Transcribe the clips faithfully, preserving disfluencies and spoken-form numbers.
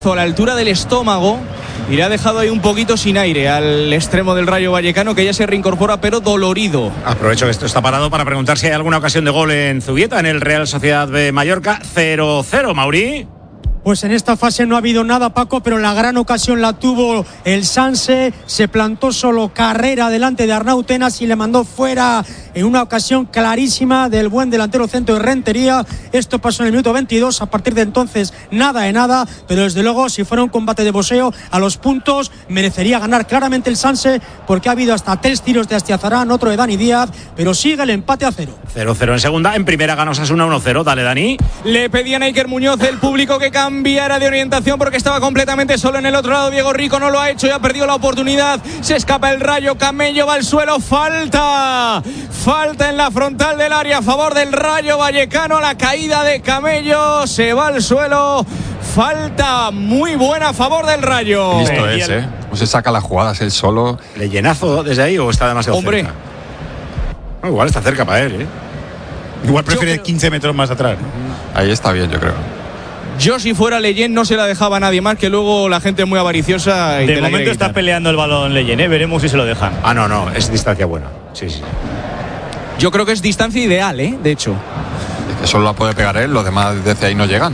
a la altura del estómago y le ha dejado ahí un poquito sin aire al extremo del Rayo Vallecano, que ya se reincorpora pero dolorido. Aprovecho que esto está parado para preguntar si hay alguna ocasión de gol en Zubieta, en el Real Sociedad de Mallorca. Cero cero, Mauri. Pues en esta fase no ha habido nada, Paco, pero la gran ocasión la tuvo el Sanse. Se plantó solo Carrera delante de Arnau Tenas y le mandó fuera en una ocasión clarísima del buen delantero centro de Rentería. Esto pasó en el minuto veintidós. A partir de entonces nada de nada, pero desde luego si fuera un combate de boxeo a los puntos merecería ganar claramente el Sanse, porque ha habido hasta tres tiros de Astiazarán, otro de Dani Díaz, pero sigue el empate a cero. cero cero en segunda. En primera ganó Osasuna uno cero. Dale, Dani. Le pedían a Iker Muñoz, el público, que cambiara de orientación porque estaba completamente solo en el otro lado. Diego Rico no lo ha hecho y ha perdido la oportunidad. Se escapa el Rayo. Camello va al suelo. Falta. Falta en la frontal del área a favor del Rayo Vallecano. La caída de Camello. Se va al suelo. Falta muy buena a favor del Rayo. Listo es, ¿eh? No se saca las jugadas él solo. ¿Le llenazo desde ahí o está demasiado Hombre. cerca? Bueno, igual está cerca para él, ¿eh? Igual prefiere creo... quince metros más atrás. Ahí está bien, yo creo. Yo, si fuera Leyen, no se la dejaba a nadie más, que luego la gente es muy avariciosa. Y de te la momento está peleando el balón Leyen, ¿eh? Veremos si se lo dejan. Ah, no, no, es distancia buena. Sí, sí. Yo creo que es distancia ideal, ¿eh? De hecho. Es que solo la puede pegar él, los demás desde ahí no llegan.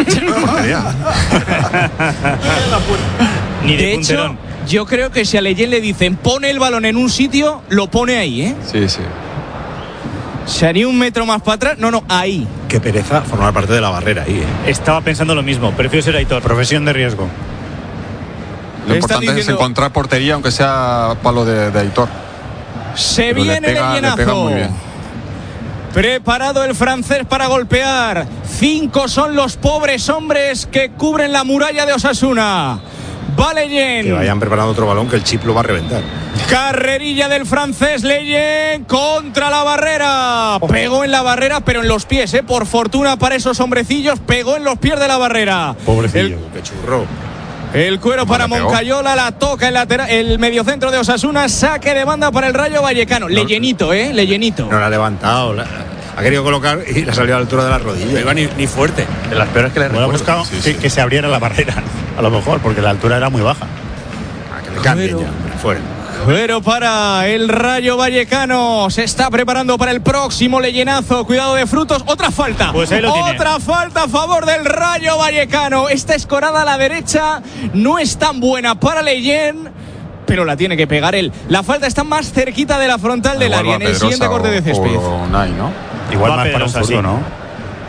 Ni de, de punterón. hecho, yo creo que si a Leyen le dicen pone el balón en un sitio, lo pone ahí, ¿eh? Sí, sí. Se haría un metro más para atrás. No, no, ahí. Qué pereza formar parte de la barrera ahí, ¿eh? Estaba pensando lo mismo. Prefiero ser Aitor. Profesión de riesgo. Lo Están importante diciendo... es encontrar portería, aunque sea palo de, de Aitor. Se Pero viene le pega, el llenazo. le pega muy bien. Preparado el francés para golpear. Cinco son los pobres hombres que cubren la muralla de Osasuna. Va Leyen. Que vayan preparando otro balón que el chip lo va a reventar. Carrerilla del francés Leyen contra la barrera. Pegó en la barrera, pero en los pies, ¿eh? Por fortuna para esos hombrecillos, pegó en los pies de la barrera. Pobrecillo. El, qué churro. El cuero para Moncayola, la toca el, lateral, el mediocentro de Osasuna, saque de banda para el Rayo Vallecano. No, Leyenito, ¿eh? Leyenito. No la ha levantado, la, ha querido colocar y la salió a la altura de la rodilla. No iba ni, ni fuerte. De las peores que le recuerdo. buscado sí, que, sí. que se abriera la barrera, a lo mejor, porque la altura era muy baja. Ah, que le cambien ya, fuera. Pero para el Rayo Vallecano, se está preparando para el próximo Leyenazo. Cuidado de frutos, otra falta. Pues ahí lo tiene. Otra falta a favor del Rayo Vallecano. Esta escorada a la derecha no es tan buena para Leyen, pero la tiene que pegar él. La falta está más cerquita de la frontal del área, en el siguiente corte de césped. O Nay, ¿no? Igual Va más para un Pedrosa, zurdo, sí. ¿no?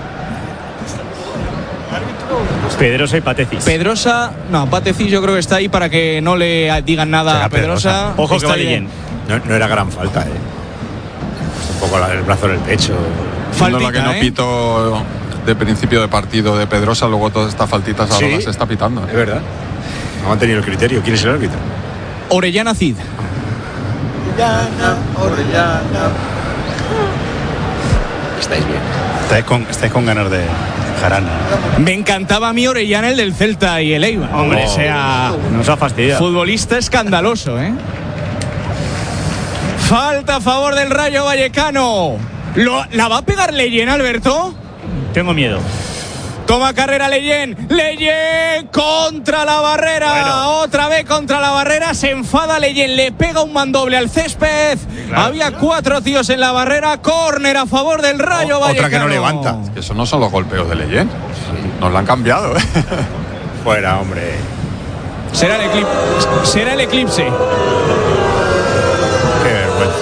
Pedrosa y Patecis. Pedrosa, no, Patecis yo creo que está ahí para que no le digan nada Será a Pedrosa. Pedrosa. Ojo que Está va bien. Leyen. No, no era gran falta, ¿eh? Un poco la, el brazo en el pecho. Faltita, Faltita, la que no ¿eh? pito de principio de partido de Pedrosa, luego todas estas faltitas ahora Sí, las está pitando. Es verdad. No han tenido el criterio. ¿Quién es el árbitro? Orellana Cid. Orellana, Orellana. Estáis bien. Estáis con, estáis con ganas de jarana. Me encantaba a mí Orellana, el del Celta y el Eibar. Hombre, o sea, nos ha fastidiado. futbolista escandaloso, ¿eh? Falta a favor del Rayo Vallecano. ¿Lo, ¿La va a pegar Leyen, Alberto? Tengo miedo. Toma carrera Leyen. Leyen contra la barrera. Bueno. Otra vez contra la barrera. Se enfada Leyen. Le pega un mandoble al césped. Claro. Había cuatro tíos en la barrera. Córner a favor del Rayo O, Vallecano. otra que no levanta. Que eso no son los golpeos de Leyen. Nos la han cambiado, ¿eh? Fuera, hombre. Será el eclipse. Será el eclipse. Qué vergüenza.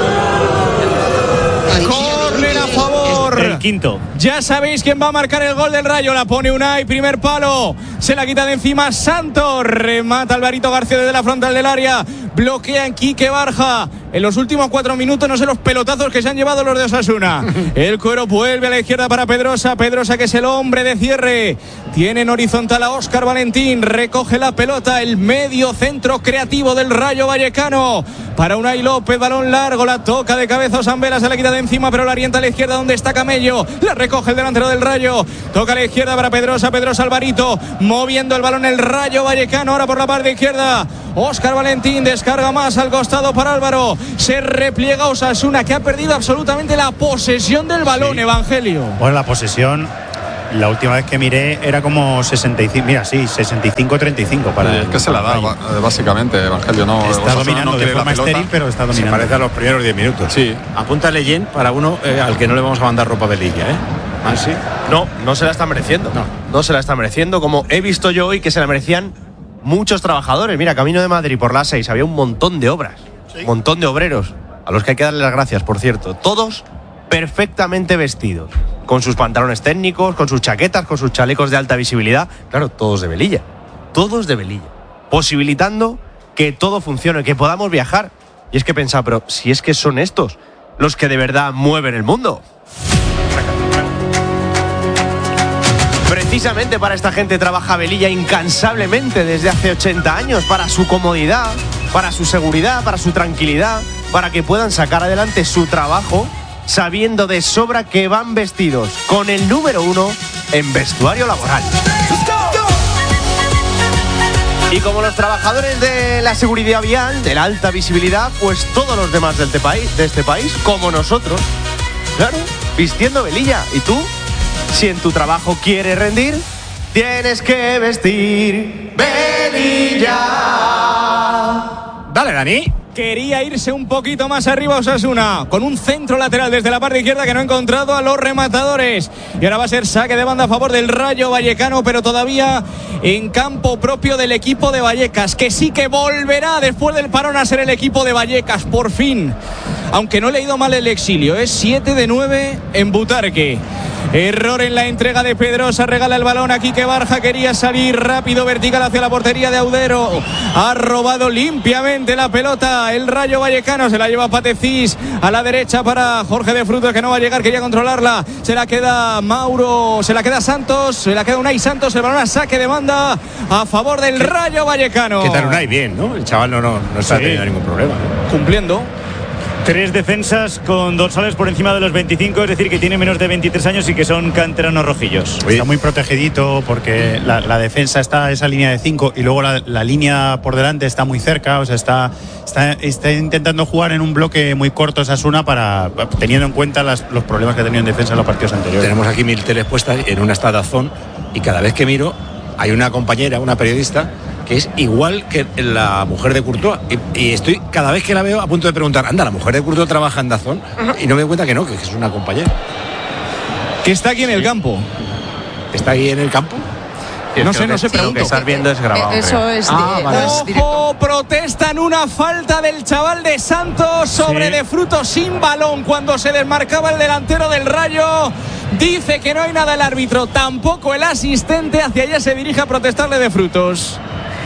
Córner a favor. El quinto. Ya sabéis quién va a marcar el gol del Rayo. La pone Unai, primer palo. Se la quita de encima Santos. Remata Alvarito García desde la frontal del área. Bloquea en Quique Barja. En los últimos cuatro minutos, no sé los pelotazos que se han llevado los de Osasuna. El cuero vuelve a la izquierda para Pedrosa. Pedrosa, que es el hombre de cierre. Tiene en horizontal a Óscar Valentín. Recoge la pelota. El medio centro creativo del Rayo Vallecano. Para Unai López, balón largo. La toca de cabeza Osamvela. Se la quita de encima, pero la orienta a la izquierda donde está Camello. La recoge el delantero del Rayo. Toca a la izquierda para Pedrosa. Pedrosa Alvarito. Moviendo el balón el Rayo Vallecano. Ahora por la parte izquierda. Óscar Valentín descarga más al costado para Álvaro. Se repliega Osasuna, que ha perdido absolutamente la posesión del balón, sí. Evangelio. Bueno, la posesión La última vez que miré era como sesenta y cinco, mira, sí, sesenta y cinco treinta y cinco para. Sí, es que se la da, básicamente, Evangelio. No, está dominando no de forma estéril, pero está dominando. Se parece a los primeros diez minutos. Sí. Apunta Leyen para uno eh, al que no le vamos a mandar ropa de liga, ¿eh? ¿Ah, sí? No, no se la está mereciendo. No. no se la está mereciendo, como he visto yo hoy que se la merecían muchos trabajadores. Mira, camino de Madrid por la seis había un montón de obras, ¿sí? Un montón de obreros, a los que hay que darle las gracias, por cierto. Todos perfectamente vestidos, con sus pantalones técnicos, con sus chaquetas, con sus chalecos de alta visibilidad. Claro, todos de Velilla, todos de Velilla, posibilitando que todo funcione, que podamos viajar. Y es que pensaba, pero si es que son estos los que de verdad mueven el mundo. Precisamente para esta gente trabaja Velilla incansablemente desde hace ochenta años, para su comodidad, para su seguridad, para su tranquilidad, para que puedan sacar adelante su trabajo sabiendo de sobra que van vestidos con el número uno en vestuario laboral. Y como los trabajadores de la seguridad vial, de la alta visibilidad, pues todos los demás de este país, de este país, como nosotros, claro, vistiendo Velilla. ¿Y tú? Si en tu trabajo quieres rendir, tienes que vestir Velilla. Dale, Dani. Quería irse un poquito más arriba Osasuna, con un centro lateral desde la parte izquierda que no ha encontrado a los rematadores. Y ahora va a ser saque de banda a favor del Rayo Vallecano, pero todavía en campo propio del equipo de Vallecas, que sí que volverá después del parón a ser el equipo de Vallecas, por fin. Aunque no le ha ido mal el exilio, es siete de nueve en Butarque. Error en la entrega de Pedrosa, regala el balón a Quique Barja, quería salir rápido, vertical hacia la portería de Audero, ha robado limpiamente la pelota el Rayo Vallecano, se la lleva Patecís a la derecha para Jorge de Frutos, que no va a llegar, quería controlarla, se la queda Mauro, se la queda Santos, se la queda Unai Santos, el balón a saque de banda a favor del Rayo Vallecano. ¿Qué tal Unai? Bien, ¿no? El chaval no, no, no está sí. teniendo ningún problema, ¿no? Cumpliendo. Tres defensas con dorsales por encima de los veinticinco, es decir, que tiene menos de veintitrés años y que son canteranos rojillos. Está muy protegidito porque la, la defensa está esa línea de cinco y luego la, la línea por delante está muy cerca, o sea, está, está, está intentando jugar en un bloque muy corto Osasuna para, teniendo en cuenta las, los problemas que ha tenido en defensa en los partidos anteriores. Tenemos aquí mil teles puestas en una está Dazón y cada vez que miro hay una compañera, una periodista, que es igual que la mujer de Courtois. Y, y estoy, cada vez que la veo, a punto de preguntar, anda, la mujer de Courtois trabaja en Dazón, uh-huh. y no me doy cuenta que no, que es una compañera. Que está aquí en el campo. ¿Está ahí en el campo? No sé, no sé, pregunto. Lo que estás viendo es grabado. Eso creo. es, ah, de, vale. no es directo. Ojo, protestan una falta del chaval de Santos sobre sí. De Frutos sin balón cuando se desmarcaba el delantero del Rayo. Dice que no hay nada el árbitro, tampoco el asistente. Hacia allá se dirige a protestarle De Frutos.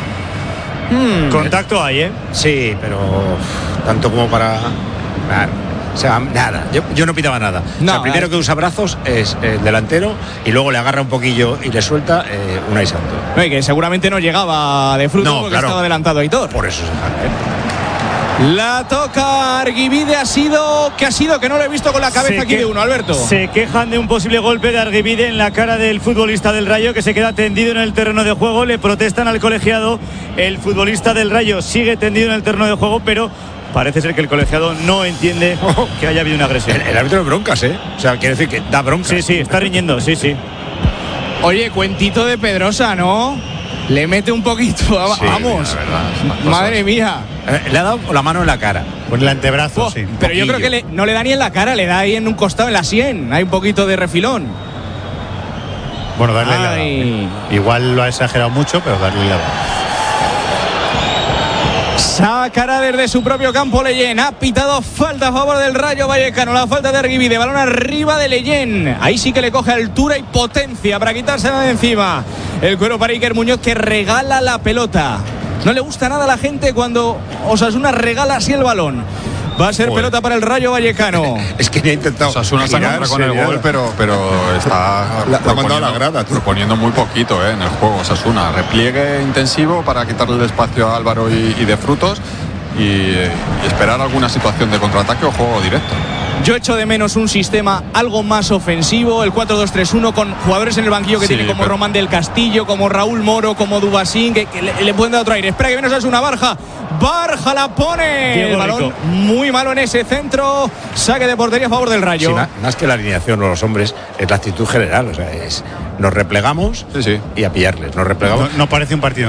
Hmm. Contacto hay, ¿eh? Sí, pero tanto como para... Claro. O sea, nada, yo, yo no pitaba nada. No, o sea, primero que usa brazos es el delantero y luego le agarra un poquillo y le suelta eh, Unai Santos. No, y que seguramente no llegaba De Frutos no, porque claro. estaba adelantado Aitor. Por eso se jala, ¿eh? La toca Arguibide, ha sido que ha sido que no lo he visto con la cabeza se aquí que, de uno, Alberto. Se quejan de un posible golpe de Arguibide en la cara del futbolista del Rayo, que se queda tendido en el terreno de juego. Le protestan al colegiado. El futbolista del Rayo sigue tendido en el terreno de juego, pero parece ser que el colegiado no entiende que haya habido una agresión. El, el árbitro de broncas, ¿eh? O sea, quiere decir que da broncas. Sí, sí, está riñendo, sí, sí. Oye, cuentito de Pedrosa, ¿no? Le mete un poquito, sí, vamos. Verdad, madre mía. Le ha dado la mano en la cara. Con el antebrazo, oh, sí. Pero yo creo que le, no le da ni en la cara, le da ahí en un costado, en la sien. Hay un poquito de refilón. Bueno, darle la eh. Igual lo ha exagerado mucho, pero darle la Sacará desde su propio campo Leyen. Ha pitado falta a favor del Rayo Vallecano. La falta de Arguibide. Balón arriba de Leyen. Ahí sí que le coge altura y potencia para quitársela de encima. El cuero para Iker Muñoz, que regala la pelota. No le gusta nada a la gente cuando Osasuna regala así el balón. Va a ser Joder. pelota para el Rayo Vallecano. Es que ya ha intentado. Osasuna se encuentra con el gol, pero, pero está la, la mandado a la grada, proponiendo muy poquito eh, en el juego. Osasuna, repliegue intensivo para quitarle el espacio a Álvaro y, y De Frutos y, y esperar alguna situación de contraataque o juego directo. Yo echo de menos un sistema algo más ofensivo, el cuatro dos tres uno, con jugadores en el banquillo que sí, tienen como pero... Román del Castillo, como Raúl Moro, como Dubasín, que, que le, le pueden dar otro aire. Espera que viene Osasuna, Barja. Barja la pone. Diego el balón Rico. Muy malo en ese centro. Saque de portería a favor del Rayo. Sí, más, más que la alineación o los hombres, es la actitud general. O sea, es, nos replegamos Sí, sí. y a pillarles. Nos replegamos. No, no parece un partido